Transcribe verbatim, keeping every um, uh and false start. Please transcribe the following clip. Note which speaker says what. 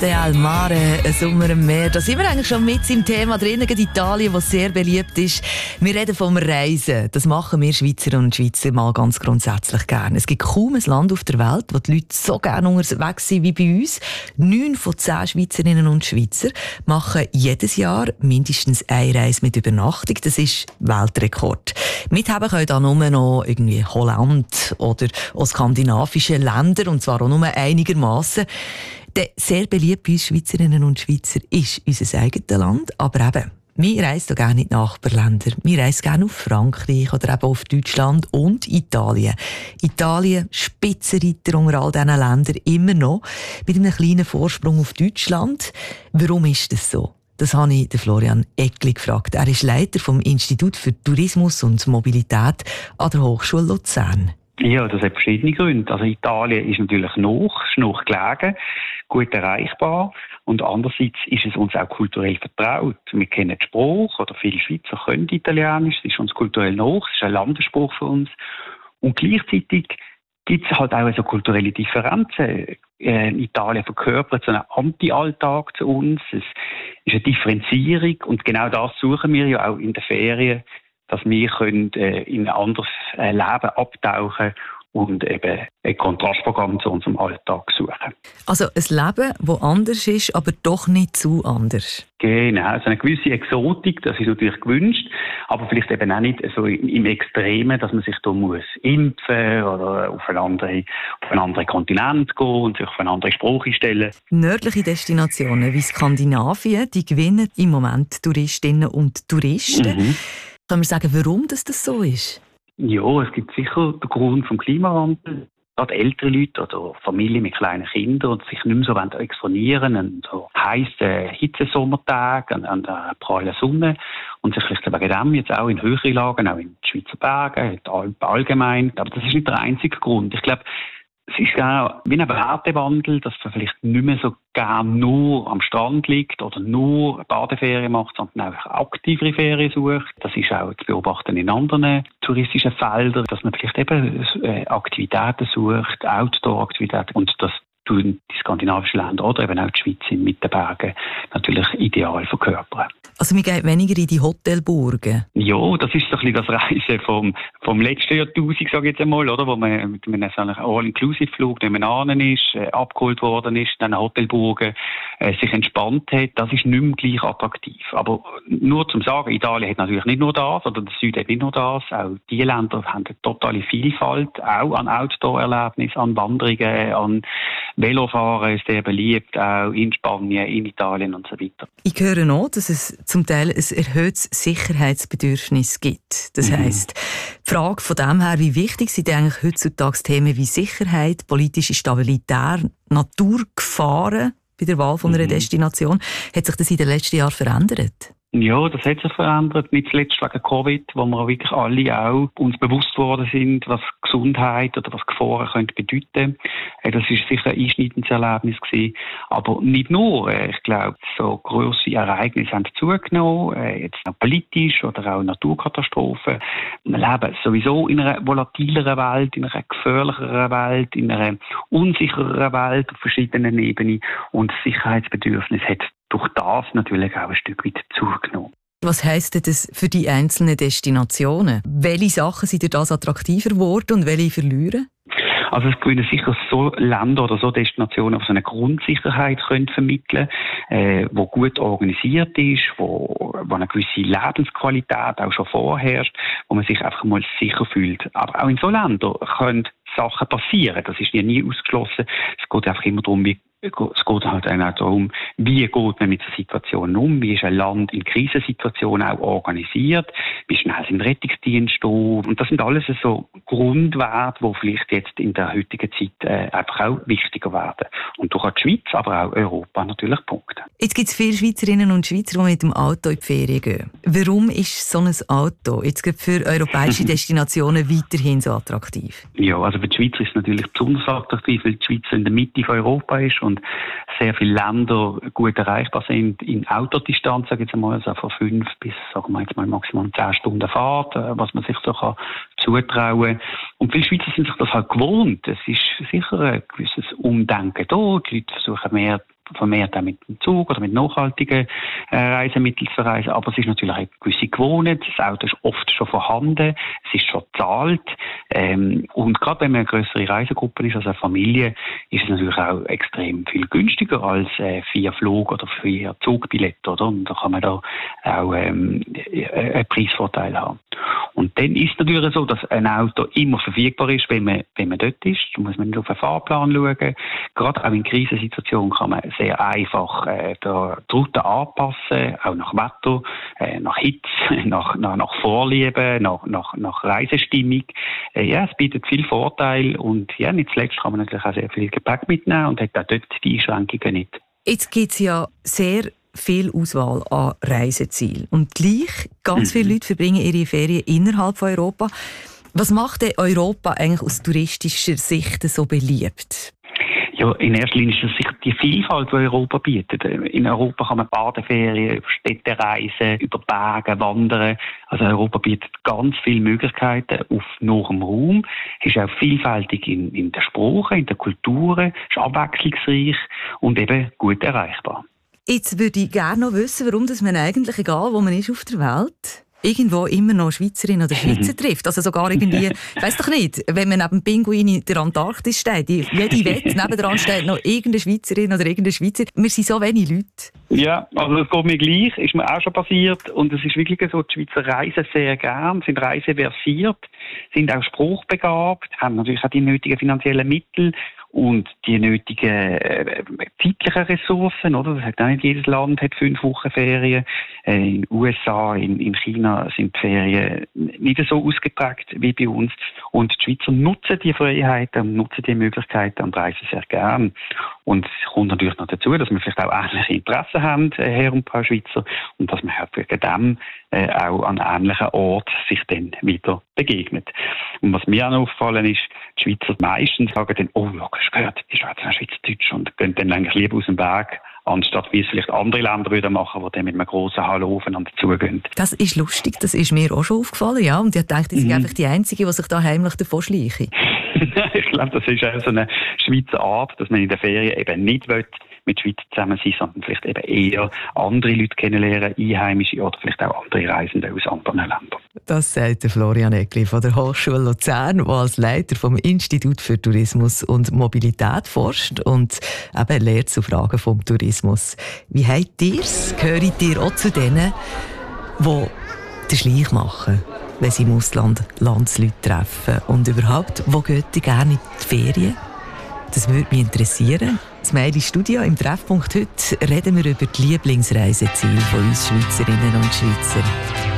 Speaker 1: Notte al Mare, ein Sommer im Meer. Da sind wir eigentlich schon mit im Thema drin, gerade Italien, das sehr beliebt ist. Wir reden vom Reisen. Das machen wir Schweizer und Schweizer mal ganz grundsätzlich gerne. Es gibt kaum ein Land auf der Welt, wo die Leute so gerne unterwegs sind wie bei uns. Neun von zehn Schweizerinnen und Schweizer machen jedes Jahr mindestens eine Reise mit Übernachtung. Das ist Weltrekord. Mithaben können da nur noch irgendwie Holland oder auch skandinavische Länder, und zwar auch nur einigermaßen. Der sehr beliebt bei uns Schweizerinnen und Schweizer ist unser eigenes Land, aber eben, wir reisen gerne in die Nachbarländer. Wir reisen gerne auf Frankreich oder eben auf Deutschland und Italien. Italien, Spitzenreiter unter all diesen Ländern, immer noch, mit einem kleinen Vorsprung auf Deutschland. Warum ist das so? Das habe ich den Florian Eckli gefragt. Er ist Leiter vom Institut für Tourismus und Mobilität an der Hochschule Luzern.
Speaker 2: Ja, das hat verschiedene Gründe. Also Italien ist natürlich nah, ist nah gelegen, gut erreichbar, und andererseits ist es uns auch kulturell vertraut. Wir kennen die Sprache, oder viele Schweizer können Italienisch, es ist uns kulturell nah, es ist ein Landesspruch für uns. Und gleichzeitig gibt es halt auch so kulturelle Differenzen. Äh, Italien verkörpert so einen Anti-Alltag zu uns, es ist eine Differenzierung, und genau das suchen wir ja auch in den Ferien, dass wir können, äh, in ein anderes äh, Leben abtauchen und eben ein Kontrastprogramm zu unserem Alltag suchen.
Speaker 1: Also ein Leben, das anders ist, aber doch nicht zu anders.
Speaker 2: Genau, also eine gewisse Exotik, das ist natürlich gewünscht, aber vielleicht eben auch nicht so im Extremen, dass man sich da muss impfen oder auf einen anderen, auf einen anderen Kontinent gehen und sich auf eine andere Sprache stellen.
Speaker 1: Nördliche Destinationen wie Skandinavien, die gewinnen im Moment Touristinnen und Touristen. Mhm. Kann man sagen, warum das, das so ist?
Speaker 2: Ja, es gibt sicher den Grund vom Klimawandel. Gerade ältere Leute oder Familien mit kleinen Kindern und sich nicht mehr so exponieren an so heissen Hitzesommertagen, an, an der prallen Sonne, und sich vielleicht wegen dem jetzt auch in höhere Lagen, auch in den Schweizer Bergen, in den Alpen allgemein. Aber das ist nicht der einzige Grund. Ich glaube, es ist auch wie ein Wertewandel, dass man vielleicht nicht mehr so gerne nur am Strand liegt oder nur Badeferien macht, sondern auch aktivere Ferien sucht. Das ist auch zu beobachten in anderen touristischen Feldern, dass man vielleicht eben Aktivitäten sucht, Outdoor-Aktivitäten, und das tun die skandinavischen Länder oder eben auch die Schweiz mit den Bergen natürlich ideal verkörpern.
Speaker 1: Also wir gehen weniger in die Hotelburgen?
Speaker 2: Ja, das ist so ein bisschen das Reisen vom, vom letzten Jahrtausend, sage ich jetzt einmal, oder, wo man mit einem All-Inclusive-Flug nebenan ist, äh, abgeholt worden ist, dann Hotelburgen äh, sich entspannt hat. Das ist nicht mehr gleich attraktiv. Aber nur zum Sagen, Italien hat natürlich nicht nur das, oder der Süden hat nicht nur das. Auch diese Länder haben eine totale Vielfalt, auch an Outdoor-Erlebnissen, an Wanderungen, an Velofahren ist sehr beliebt, auch in Spanien, in Italien und so weiter.
Speaker 1: Ich höre noch, dass es zum Teil ein erhöhtes Sicherheitsbedürfnis gibt. Das heisst, mhm. die Frage von dem her, wie wichtig sind eigentlich heutzutage Themen wie Sicherheit, politische Stabilität, Naturgefahren bei der Wahl von einer mhm. Destination, hat sich das in den letzten Jahren verändert?
Speaker 2: Ja, das hat sich verändert, nicht zuletzt wegen Covid, wo wir wirklich alle auch uns bewusst worden sind, was Gesundheit oder was Gefahren könnte bedeuten. Das ist sicher ein einschneidendes Erlebnis gewesen. Aber nicht nur. Ich glaube, so grosse Ereignisse haben zugenommen, jetzt auch politisch oder auch Naturkatastrophen. Wir leben sowieso in einer volatileren Welt, in einer gefährlicheren Welt, in einer unsichereren Welt auf verschiedenen Ebenen, und das Sicherheitsbedürfnis hat durch das natürlich auch ein Stück weit zugenommen.
Speaker 1: Was heisst das für die einzelnen Destinationen? Welche Sachen sind durch das attraktiver geworden und welche verlieren?
Speaker 2: Also es gewinnen sicher so Länder oder so Destinationen, die so eine Grundsicherheit können vermitteln können, äh, die gut organisiert ist, wo, wo eine gewisse Lebensqualität auch schon vorherrscht, wo man sich einfach mal sicher fühlt. Aber auch in so Ländern können Sachen passieren. Das ist ja nie ausgeschlossen. Es geht einfach immer darum, wie Es geht halt auch darum, wie geht man mit der Situation um, wie ist ein Land in Krisensituationen auch organisiert, wie schnell sind Rettungsdienste da. Und das sind alles so Grundwerte, die vielleicht jetzt in der heutigen Zeit äh, einfach auch wichtiger werden. Und durch die Schweiz, aber auch Europa natürlich punkten.
Speaker 1: Jetzt gibt es viele Schweizerinnen und Schweizer, die mit dem Auto in die Ferien gehen. Warum ist so ein Auto jetzt für europäische Destinationen weiterhin so attraktiv?
Speaker 2: Ja, also für die Schweizer ist es natürlich besonders attraktiv, weil die Schweiz in der Mitte von Europa ist und sehr viele Länder gut erreichbar sind in Autodistanz, sage ich jetzt einmal, also von fünf bis, sagen wir jetzt mal, maximal zehn Stunden Fahrt, was man sich so kann zutrauen. Und viele Schweizer sind sich das halt gewohnt. Es ist sicher ein gewisses Umdenken da. Die Leute versuchen mehr vermehrt auch mit dem Zug oder mit nachhaltigen äh, Reisemitteln zu reisen. Aber es ist natürlich eine gewisse Gewohnheit. Das Auto ist oft schon vorhanden. Es ist schon bezahlt. Ähm, und gerade wenn man eine grössere Reisegruppe ist, also eine Familie, ist es natürlich auch extrem viel günstiger als äh, vier Flug- oder vier Zugbillette, oder? Und da kann man da auch ähm, einen Preisvorteil haben. Und dann ist es natürlich so, dass ein Auto immer verfügbar ist, wenn man, wenn man dort ist. Da muss man nicht auf den Fahrplan schauen. Gerade auch in Krisensituationen kann man sehr einfach äh, die Route anpassen, auch nach Wetter, äh, nach Hitze, nach, nach, nach Vorlieben, nach, nach, nach Reisestimmung. Äh, ja, es bietet viel Vorteil und ja, nicht zuletzt kann man natürlich auch sehr viel Gepäck mitnehmen und hat auch dort die Einschränkungen nicht.
Speaker 1: Jetzt gibt es ja sehr viel Auswahl an Reisezielen. Und gleich, ganz viele Leute verbringen ihre Ferien innerhalb von Europa. Was macht denn Europa eigentlich aus touristischer Sicht so beliebt?
Speaker 2: Ja, in erster Linie ist es sicher die Vielfalt, die Europa bietet. In Europa kann man Badeferien, über Städte reisen, über Berge wandern. Also Europa bietet ganz viele Möglichkeiten auf nahem Raum. Es ist auch vielfältig in, in der Sprache, in der Kultur, ist abwechslungsreich und eben gut erreichbar.
Speaker 1: Jetzt würde ich gerne noch wissen, warum dass man eigentlich, egal wo man ist auf der Welt, irgendwo immer noch Schweizerin oder Schweizer trifft. Also sogar irgendwie, ich weiss doch nicht, wenn man neben dem Pinguin in der Antarktis steht, jede Wette nebendran steht noch irgendeine Schweizerin oder irgendein Schweizer. Wir sind so wenig Leute.
Speaker 2: Ja, also das geht mir gleich, ist mir auch schon passiert. Und es ist wirklich so, die Schweizer reisen sehr gern, sind reiseversiert, sind auch spruchbegabt, haben natürlich auch die nötigen finanziellen Mittel und die nötigen äh, zeitlichen Ressourcen, oder? Das hat auch nicht jedes Land hat fünf Wochen Ferien. Äh, in den U S A, in, in China sind die Ferien nicht so ausgeprägt wie bei uns. Und die Schweizer nutzen die Freiheiten und nutzen die Möglichkeiten und reisen sehr gern. Und es kommt natürlich noch dazu, dass wir vielleicht auch ähnliche Interessen haben, äh, Herr und Frau Schweizer, und dass man halt wegen dem äh, auch an ähnlichen Orten sich dann wieder begegnet. Und was mir auch noch auffallen ist, die Schweizer meistens sagen dann, oh ja, hast du gehört, die Schweizer sind Schweizerdeutsch, und gehen dann eigentlich lieber aus dem Berg, anstatt wie es vielleicht andere Länder würden machen, die dann mit einem grossen Hallo aufeinander zugehen.
Speaker 1: Das ist lustig, das ist mir auch schon aufgefallen, ja. Und ich dachte, ich mhm. bin einfach die Einzige, die sich da heimlich davon schleiche.
Speaker 2: Ich glaube, das ist auch so eine Schweizer Art, dass man in der Ferien eben nicht will, mit Schweizer zusammen sein, sondern vielleicht eben eher andere Leute kennenlernen, Einheimische oder vielleicht auch andere Reisende aus anderen Ländern.
Speaker 1: Das sagt der Florian Egli von der Hochschule Luzern, der als Leiter vom Institut für Tourismus und Mobilität forscht und eben lehrt zu Fragen vom Tourismus. Wie habt ihr es? Gehört ihr auch zu denen, die den Schleich machen, wenn sie im Ausland Landsleute treffen? Und überhaupt, wo geht ihr gerne in die Ferien? Das würde mich interessieren. Das Mail ins Studio. Im Treffpunkt heute reden wir über die Lieblingsreiseziele von uns Schweizerinnen und Schweizer.